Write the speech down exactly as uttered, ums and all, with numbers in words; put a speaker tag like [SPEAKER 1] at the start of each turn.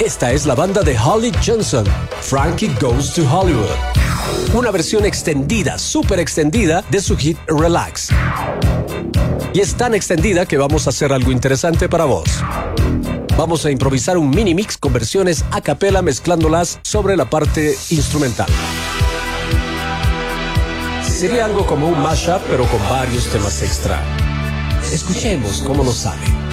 [SPEAKER 1] Esta es la banda de Holly Johnson, Frankie Goes to Hollywood. Una versión extendida, súper extendida de su hit Relax. Y es tan extendida que vamos a hacer algo interesante para vos. Vamos a improvisar un mini mix con versiones a capela mezclándolas sobre la parte instrumental. Sería algo como un mashup pero con varios temas extra. Escuchemos cómo nos sale.